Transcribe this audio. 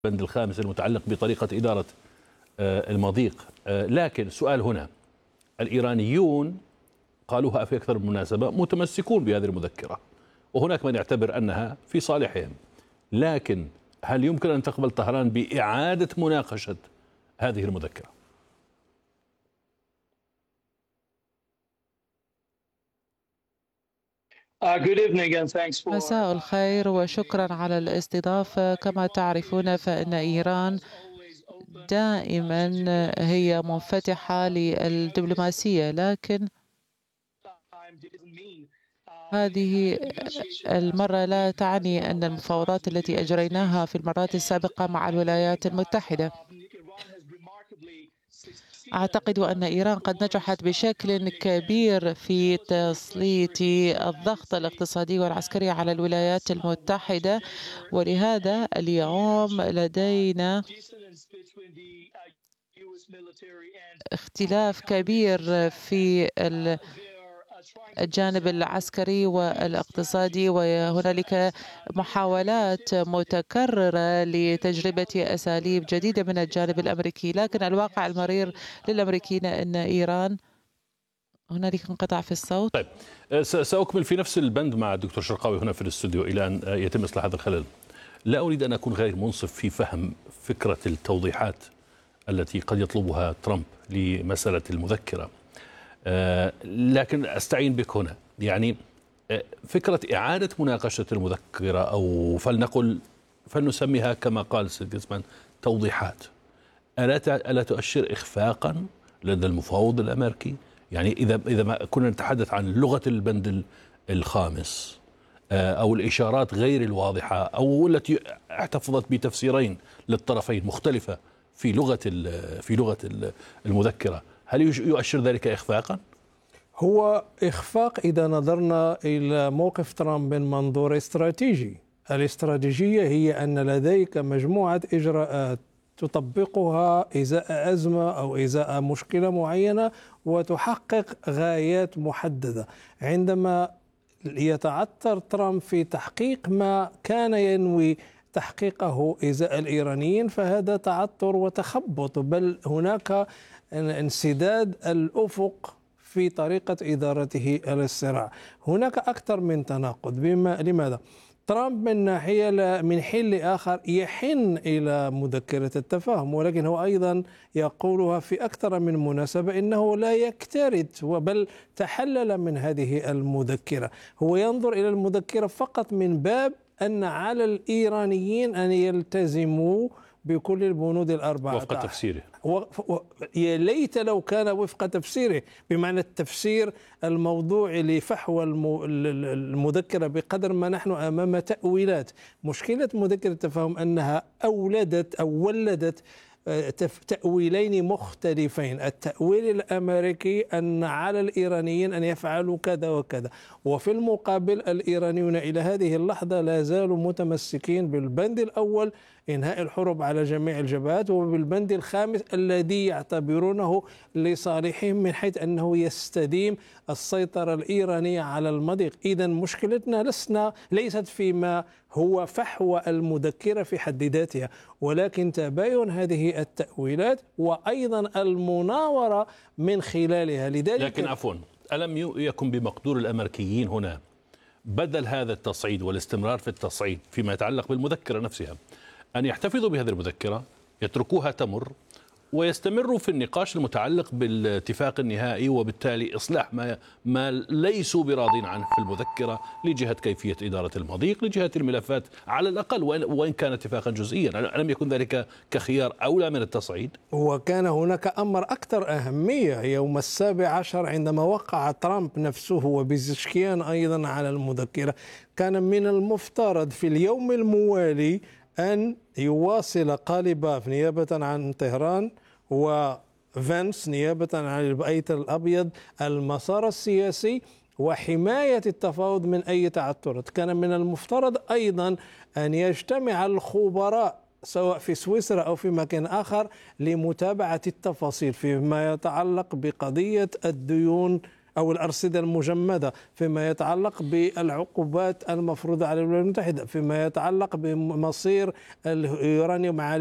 البند الخامس المتعلق بطريقة إدارة المضيق. لكن السؤال هنا، الإيرانيون قالوها في أكثر من مناسبة متمسكون بهذه المذكرة، وهناك من يعتبر أنها في صالحهم، لكن هل يمكن أن تقبل طهران بإعادة مناقشة هذه المذكرة؟ مساء الخير وشكرا على الاستضافة. كما تعرفون فإن إيران دائما هي منفتحة للدبلوماسية، لكن هذه المرة لا تعني أن المفاوضات التي أجريناها في المرات السابقة مع الولايات المتحدة. أعتقد أن إيران قد نجحت بشكل كبير في تسليط الضغط الاقتصادي والعسكري على الولايات المتحدة، ولهذا اليوم لدينا اختلاف كبير في الجانب العسكري والاقتصادي، وهنالك محاولات متكررة لتجربة أساليب جديدة من الجانب الأمريكي، لكن الواقع المرير للأمريكيين أن إيران هنالك انقطاع في الصوت. طيب، سأكمل في نفس البند مع الدكتور شرقاوي هنا في الاستوديو إلى أن يتم إصلاح هذا الخلل. لا أريد أن أكون غير منصف في فهم فكرة التوضيحات التي قد يطلبها ترامب لمسألة المذكرة، لكن أستعين بك هنا. يعني فكرة إعادة مناقشة المذكرة، أو فلنسميها كما قال السيد جزمان توضيحات، ألا تؤشر إخفاقا لدى المفاوض الأمريكي؟ يعني إذا ما كنا نتحدث عن لغة البند الخامس أو الإشارات غير الواضحة أو التي احتفظت بتفسيرين للطرفين مختلفة في لغة المذكرة، هل يؤشر ذلك إخفاقا؟ هو إخفاق إذا نظرنا إلى موقف ترامب من منظور استراتيجي. الاستراتيجية هي أن لديك مجموعة إجراءات تطبقها إزاء أزمة أو إزاء مشكلة معينة وتحقق غايات محددة. عندما يتعثر ترامب في تحقيق ما كان ينوي تحقيقه إزاء الإيرانيين فهذا تعثر وتخبط، بل هناك انسداد الأفق في طريقة إدارته للصراع. هناك أكثر من تناقض. لماذا؟ ترامب من ناحية من حين لآخر يحن إلى مذكرة التفاهم، ولكن هو أيضا يقولها في أكثر من مناسبة إنه لا يكترث، بل تحلل من هذه المذكرة. هو ينظر إلى المذكرة فقط من باب أن على الإيرانيين أن يلتزموا بكل البنود الأربعة وفق تفسيره. يا ليت لو كان وفق تفسيره، بمعنى التفسير الموضوعي لفحوى المذكرة، بقدر ما نحن أمام تأويلات. مشكلة مذكرة التفاهم أنها ولدت تأويلين مختلفين. التأويل الأمريكي أن على الإيرانيين أن يفعلوا كذا وكذا، وفي المقابل الإيرانيون إلى هذه اللحظة لا زالوا متمسكين بالبند الأول إنهاء الحروب على جميع الجبهات، وبالبند الخامس الذي يعتبرونه لصالحهم من حيث أنه يستديم السيطرة الإيرانية على المضيق. إذن مشكلتنا ليست فيما هو فحوى المذكرة في حد ذاتها، ولكن تباين هذه التأويلات وأيضا المناورة من خلالها. لذلك لكن عفوا، ألم يكن بمقدور الأمريكيين هنا بدل هذا التصعيد والاستمرار في التصعيد فيما يتعلق بالمذكرة نفسها أن يحتفظوا بهذه المذكرة، يتركوها تمر ويستمروا في النقاش المتعلق بالاتفاق النهائي، وبالتالي إصلاح ما ليسوا براضين عنه في المذكرة لجهة كيفية إدارة المضيق، لجهة الملفات على الأقل، وإن كان اتفاقا جزئيا؟ ألم يكن ذلك كخيار أولى من التصعيد؟ وكان هناك أمر أكثر أهمية يوم 17 عندما وقع ترامب نفسه وبيزشكيان أيضا على المذكرة. كان من المفترض في اليوم الموالي أن يواصل قاليباف نيابة عن طهران وفانس نيابة عن البيت الأبيض المسار السياسي وحماية التفاوض من أي تعثرات. كان من المفترض أيضا أن يجتمع الخبراء سواء في سويسرا أو في مكان آخر لمتابعة التفاصيل فيما يتعلق بقضية الديون أو الأرصدة المجمدة، فيما يتعلق بالعقوبات المفروضة على الولايات المتحدة، فيما يتعلق بمصير اليورانيوم